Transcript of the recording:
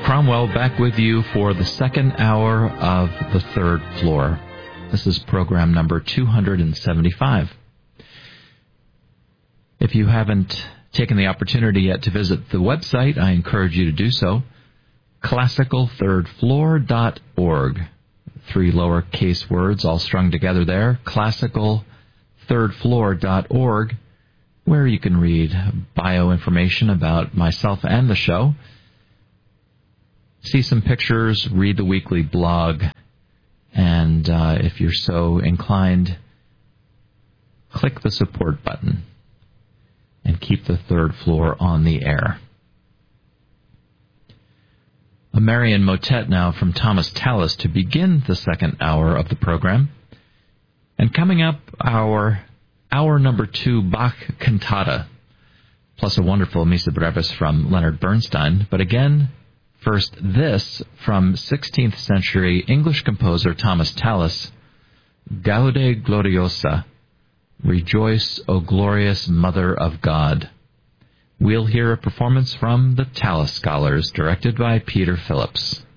Cromwell back with you for the second hour of The Third Floor. This is program number 275. If you haven't taken the opportunity yet to visit the website, I encourage you to do so. classicalthirdfloor.org. 3 lowercase words all strung together there. classicalthirdfloor.org, where you can read bio information about myself and the show, see some pictures, read the weekly blog, and if you're so inclined, click the support button and keep the third floor on the air. A Marian motet now from Thomas Tallis to begin the second hour of the program. And coming up, our hour number 2 Bach cantata, plus a wonderful Missa Brevis from Leonard Bernstein. But again, first this from 16th century English composer Thomas Tallis, Gaude Gloriosa, Rejoice, O Glorious Mother of God. We'll hear a performance from the Tallis Scholars, directed by Peter Phillips.